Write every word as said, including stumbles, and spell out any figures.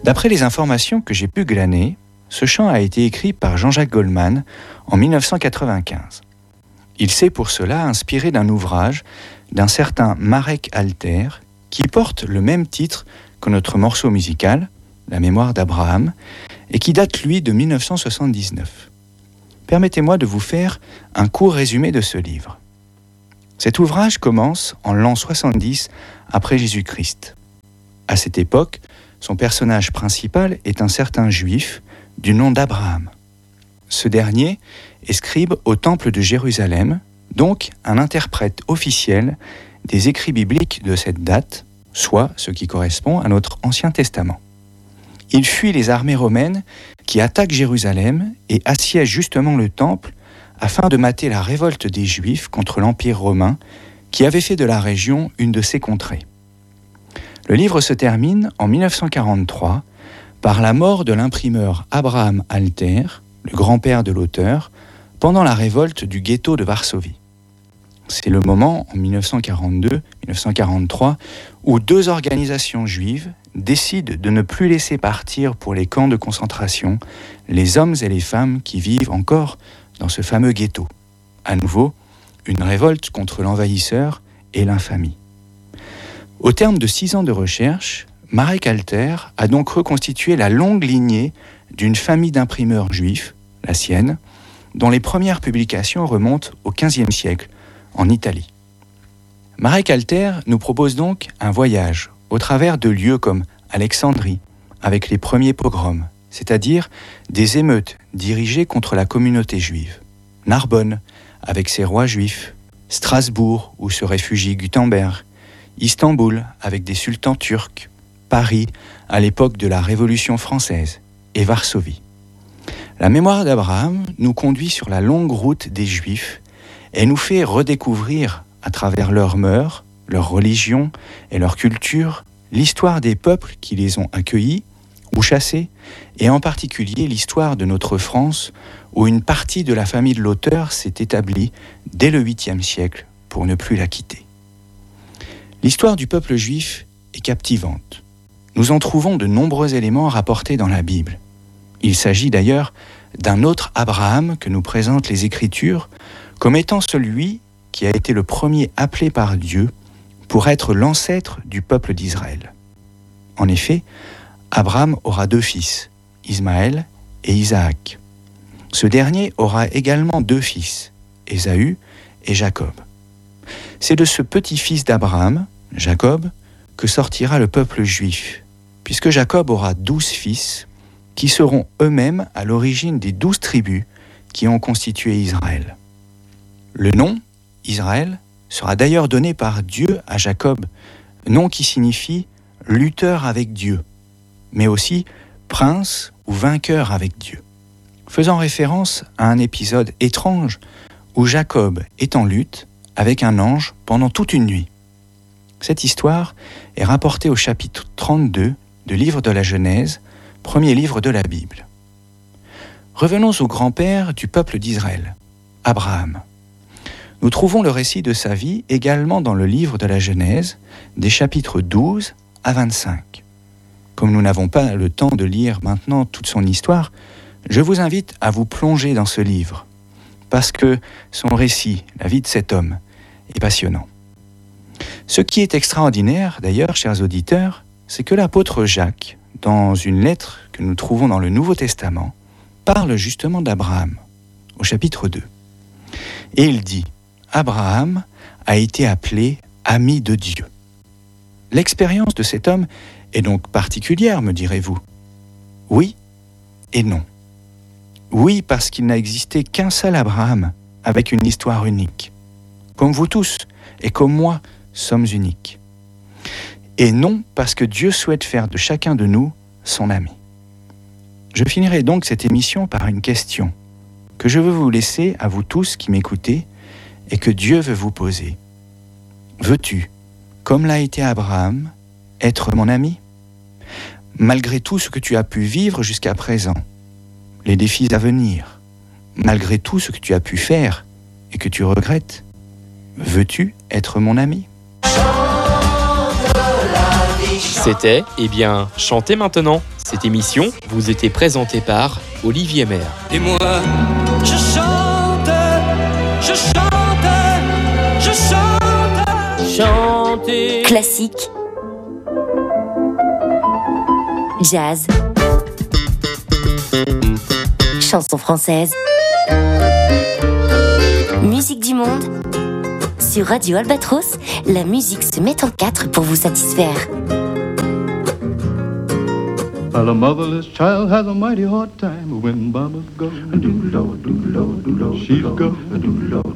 D'après les informations que j'ai pu glaner, ce chant a été écrit par Jean-Jacques Goldman en dix-neuf cent quatre-vingt-quinze. Il s'est pour cela inspiré d'un ouvrage d'un certain Marek Alter qui porte le même titre que notre morceau musical, La mémoire d'Abraham, et qui date lui de dix-neuf cent soixante-dix-neuf. Permettez-moi de vous faire un court résumé de ce livre. Cet ouvrage commence en l'an soixante-dix après Jésus-Christ. À cette époque, son personnage principal est un certain juif du nom d'Abraham. Ce dernier est scribe au temple de Jérusalem, donc un interprète officiel des écrits bibliques de cette date, soit ce qui correspond à notre Ancien Testament. Il fuit les armées romaines qui attaquent Jérusalem et assiègent justement le temple afin de mater la révolte des Juifs contre l'Empire romain qui avait fait de la région une de ses contrées. Le livre se termine en dix-neuf cent quarante-trois par la mort de l'imprimeur Abraham Alter, le grand-père de l'auteur, pendant la révolte du ghetto de Varsovie. C'est le moment, en dix-neuf cent quarante-deux dix-neuf cent quarante-trois, où deux organisations juives décident de ne plus laisser partir pour les camps de concentration les hommes et les femmes qui vivent encore dans ce fameux ghetto. À nouveau, une révolte contre l'envahisseur et l'infamie. Au terme de six ans de recherche, Marek Alter a donc reconstitué la longue lignée d'une famille d'imprimeurs juifs, la sienne, dont les premières publications remontent au quinzième siècle, en Italie. Marek Alter nous propose donc un voyage au travers de lieux comme Alexandrie, avec les premiers pogroms, c'est-à-dire des émeutes dirigées contre la communauté juive, Narbonne, avec ses rois juifs, Strasbourg, où se réfugie Gutenberg, Istanbul, avec des sultans turcs, Paris, à l'époque de la Révolution française, et Varsovie. La mémoire d'Abraham nous conduit sur la longue route des Juifs et nous fait redécouvrir, à travers leurs mœurs, leur religion et leur culture, l'histoire des peuples qui les ont accueillis ou chassés, et en particulier l'histoire de notre France, où une partie de la famille de l'auteur s'est établie dès le huitième siècle pour ne plus la quitter. L'histoire du peuple juif est captivante. Nous en trouvons de nombreux éléments rapportés dans la Bible. Il s'agit d'ailleurs d'un autre Abraham que nous présentent les Écritures comme étant celui qui a été le premier appelé par Dieu pour être l'ancêtre du peuple d'Israël. En effet, Abraham aura deux fils, Ismaël et Isaac. Ce dernier aura également deux fils, Ésaü et Jacob. C'est de ce petit-fils d'Abraham, Jacob, que sortira le peuple juif, puisque Jacob aura douze fils qui seront eux-mêmes à l'origine des douze tribus qui ont constitué Israël. Le nom, Israël, sera d'ailleurs donné par Dieu à Jacob, nom qui signifie « lutteur avec Dieu », mais aussi « prince » ou « vainqueur avec Dieu », faisant référence à un épisode étrange où Jacob est en lutte avec un ange pendant toute une nuit. Cette histoire est rapportée au chapitre trente-deux du livre de la Genèse, premier livre de la Bible. Revenons au grand-père du peuple d'Israël, Abraham. Nous trouvons le récit de sa vie également dans le livre de la Genèse, des chapitres douze à vingt-cinq. Comme nous n'avons pas le temps de lire maintenant toute son histoire, je vous invite à vous plonger dans ce livre, parce que son récit, la vie de cet homme, est passionnant. Ce qui est extraordinaire, d'ailleurs, chers auditeurs, c'est que l'apôtre Jacques, dans une lettre que nous trouvons dans le Nouveau Testament, parle justement d'Abraham, au chapitre deux. Et il dit « Abraham a été appelé ami de Dieu ». L'expérience de cet homme est donc particulière, me direz-vous. Oui et non. Oui, parce qu'il n'a existé qu'un seul Abraham, avec une histoire unique. Comme vous tous, et comme moi, sommes uniques. Et non, parce que Dieu souhaite faire de chacun de nous son ami. Je finirai donc cette émission par une question que je veux vous laisser à vous tous qui m'écoutez et que Dieu veut vous poser. Veux-tu, comme l'a été Abraham, être mon ami ? Malgré tout ce que tu as pu vivre jusqu'à présent, les défis à venir, malgré tout ce que tu as pu faire et que tu regrettes, veux-tu être mon ami ? Chante la vie, chante C'était, eh bien, Chantez maintenant. Cette émission vous était présentée par Olivier Maire. Et moi, je chante, je chante, je chante. Chanter. Classique. Jazz. Chansons françaises. Musique du monde. Sur Radio Albatros, la musique se met en quatre pour vous satisfaire. Well, a motherless child has a mighty hard time when mama's gone. She's gone.